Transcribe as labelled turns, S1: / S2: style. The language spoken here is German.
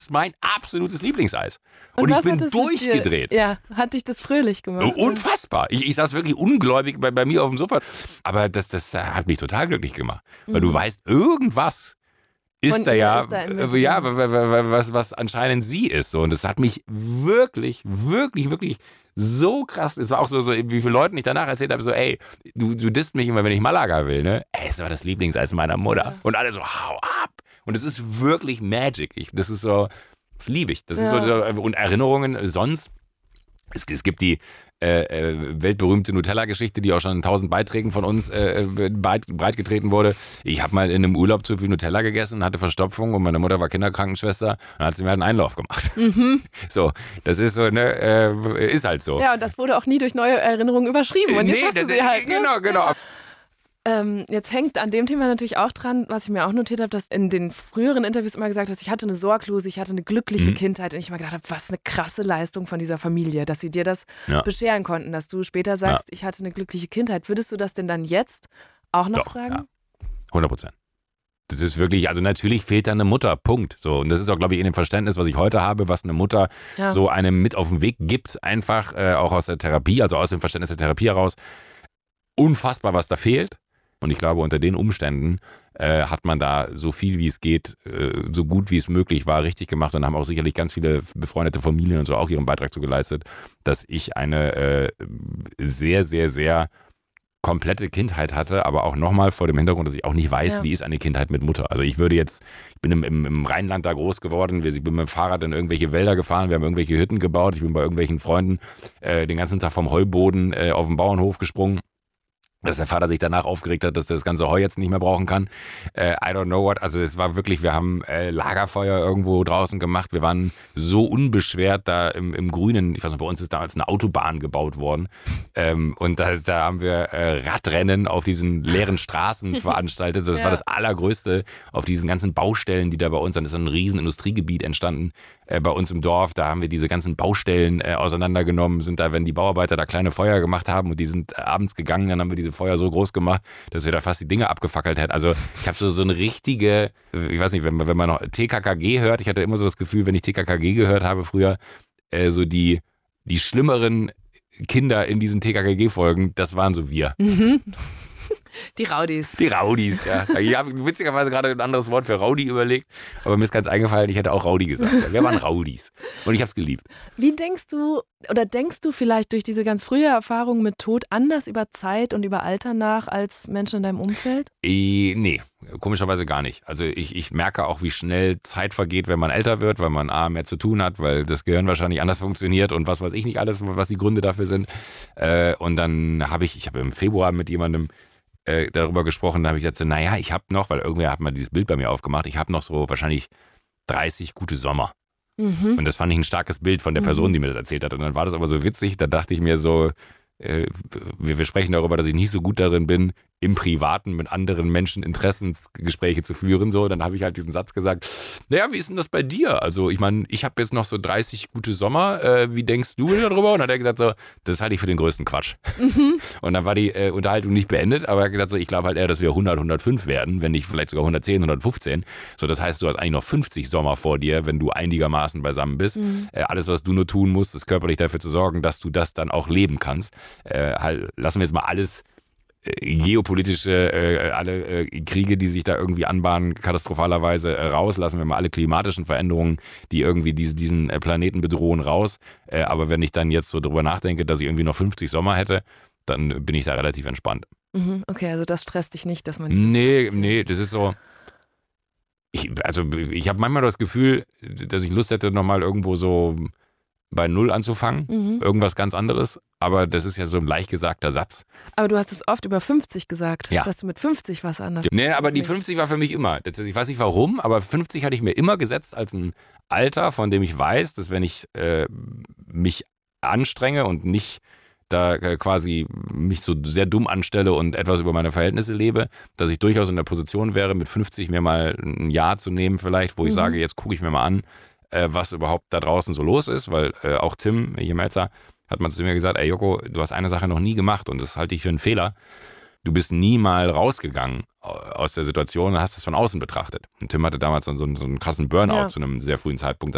S1: ist mein absolutes Lieblingseis. Und ich bin durchgedreht.
S2: Ja, hat dich das fröhlich gemacht?
S1: Unfassbar. Ich saß wirklich ungläubig bei mir auf dem Sofa. Aber das hat mich total glücklich gemacht. Weil du weißt, irgendwas ist da ja, was anscheinend sie ist. So. Und das hat mich wirklich, wirklich, wirklich so krass. Es war auch so, wie viele Leuten ich danach erzählt habe, so, ey, du disst mich immer, wenn ich Malaga will, ne? Ey, es war das Lieblingseis meiner Mutter. Ja. Und alle so, hau ab. Und es ist wirklich Magic. Das ist so, das liebe ich. Das ist so, und Erinnerungen sonst. Es gibt die weltberühmte Nutella-Geschichte, die auch schon in 1000 Beiträgen von uns breitgetreten wurde. Ich habe mal in einem Urlaub zu viel Nutella gegessen, hatte Verstopfung und meine Mutter war Kinderkrankenschwester und dann hat sie mir halt einen Einlauf gemacht. Mhm. So, das ist so, ne, ist halt so.
S2: Ja, und das wurde auch nie durch neue Erinnerungen überschrieben. Und jetzt hast du sie halt.
S1: Genau.
S2: Ja. Jetzt hängt an dem Thema natürlich auch dran, was ich mir auch notiert habe, dass in den früheren Interviews immer gesagt hast, ich hatte eine sorglose, ich hatte eine glückliche Kindheit und ich immer gedacht habe, was eine krasse Leistung von dieser Familie, dass sie dir das bescheren konnten, dass du später sagst, ich hatte eine glückliche Kindheit. Würdest du das denn dann jetzt auch noch sagen?
S1: Ja. 100%. Das ist wirklich, also natürlich fehlt da eine Mutter, Punkt. So, und das ist auch, glaube ich, in dem Verständnis, was ich heute habe, was eine Mutter so einem mit auf den Weg gibt, einfach auch aus der Therapie, also aus dem Verständnis der Therapie heraus. Unfassbar, was da fehlt. Und ich glaube, unter den Umständen hat man da so viel wie es geht, so gut wie es möglich war, richtig gemacht. Und haben auch sicherlich ganz viele befreundete Familien und so auch ihren Beitrag zu geleistet, dass ich eine sehr, sehr, sehr komplette Kindheit hatte, aber auch nochmal vor dem Hintergrund, dass ich auch nicht weiß, wie ist eine Kindheit mit Mutter. Also ich bin im Rheinland da groß geworden, ich bin mit dem Fahrrad in irgendwelche Wälder gefahren, wir haben irgendwelche Hütten gebaut, ich bin bei irgendwelchen Freunden den ganzen Tag vom Heuboden auf den Bauernhof gesprungen. Dass der Vater sich danach aufgeregt hat, dass er das ganze Heu jetzt nicht mehr brauchen kann. I don't know what. Also es war wirklich, wir haben Lagerfeuer irgendwo draußen gemacht. Wir waren so unbeschwert da im Grünen. Ich weiß noch, bei uns ist damals eine Autobahn gebaut worden. Und da haben wir Radrennen auf diesen leeren Straßen veranstaltet. Das war das Allergrößte auf diesen ganzen Baustellen, die da bei uns, dann ist ein riesen Industriegebiet entstanden bei uns im Dorf. Da haben wir diese ganzen Baustellen auseinandergenommen, sind da, wenn die Bauarbeiter da kleine Feuer gemacht haben und die sind abends gegangen, dann haben wir diese Feuer so groß gemacht, dass wir da fast die Dinge abgefackelt hätten. Also ich habe so eine richtige, ich weiß nicht, wenn man noch TKKG hört, ich hatte immer so das Gefühl, wenn ich TKKG gehört habe früher, so die schlimmeren Kinder in diesen TKKG-Folgen, das waren so wir.
S2: Mhm. Die Raudis.
S1: Die Raudis, ja. Ich habe witzigerweise gerade ein anderes Wort für Raudi überlegt, aber mir ist ganz eingefallen, ich hätte auch Raudi gesagt. Wir waren Raudis und ich habe es geliebt.
S2: Wie denkst du vielleicht durch diese ganz frühe Erfahrung mit Tod anders über Zeit und über Alter nach als Menschen in deinem Umfeld?
S1: Nee, komischerweise gar nicht. Also ich merke auch, wie schnell Zeit vergeht, wenn man älter wird, weil man mehr zu tun hat, weil das Gehirn wahrscheinlich anders funktioniert und was weiß ich nicht alles, was die Gründe dafür sind. Und dann habe ich im Februar mit jemandem darüber gesprochen, da habe ich gesagt, naja, ich habe noch, weil irgendwer hat mal dieses Bild bei mir aufgemacht, ich habe noch so wahrscheinlich 30 gute Sommer. Mhm. Und das fand ich ein starkes Bild von der Person, die mir das erzählt hat. Und dann war das aber so witzig, da dachte ich mir so, wir sprechen darüber, dass ich nicht so gut darin bin, im Privaten mit anderen Menschen Interessensgespräche zu führen. So, dann habe ich halt diesen Satz gesagt, naja, wie ist denn das bei dir? Also ich meine, ich habe jetzt noch so 30 gute Sommer, wie denkst du darüber? Und dann hat er gesagt so, das halte ich für den größten Quatsch. Mhm. Und dann war die Unterhaltung nicht beendet, aber er hat gesagt so, ich glaube halt eher, dass wir 100, 105 werden, wenn nicht vielleicht sogar 110, 115. So, das heißt, du hast eigentlich noch 50 Sommer vor dir, wenn du einigermaßen beisammen bist. Mhm. Alles, was du nur tun musst, ist körperlich dafür zu sorgen, dass du das dann auch leben kannst. Lassen wir jetzt mal alles geopolitische, alle Kriege, die sich da irgendwie anbahnen, katastrophalerweise raus. Lassen wir mal alle klimatischen Veränderungen, die irgendwie diesen Planeten bedrohen, raus. Aber wenn ich dann jetzt so drüber nachdenke, dass ich irgendwie noch 50 Sommer hätte, dann bin ich da relativ entspannt.
S2: Mhm, okay, also das stresst dich nicht, dass man...
S1: Nee, das ist so... Ich habe manchmal das Gefühl, dass ich Lust hätte, nochmal irgendwo so bei Null anzufangen, irgendwas ganz anderes, aber das ist ja so ein leicht gesagter Satz.
S2: Aber du hast es oft über 50 gesagt, dass du mit 50 was anderes...
S1: Nee, aber die 50 war für mich immer, ich weiß nicht warum, aber 50 hatte ich mir immer gesetzt als ein Alter, von dem ich weiß, dass wenn ich mich anstrenge und nicht da quasi mich so sehr dumm anstelle und etwas über meine Verhältnisse lebe, dass ich durchaus in der Position wäre, mit 50 mir mal ein Jahr zu nehmen vielleicht, wo ich sage, jetzt gucke ich mir mal an, was überhaupt da draußen so los ist, weil auch Tim Jemelzer hat mal zu mir gesagt, ey Joko, du hast eine Sache noch nie gemacht und das halte ich für einen Fehler. Du bist nie mal rausgegangen aus der Situation und hast das von außen betrachtet. Und Tim hatte damals so einen krassen Burnout zu einem sehr frühen Zeitpunkt.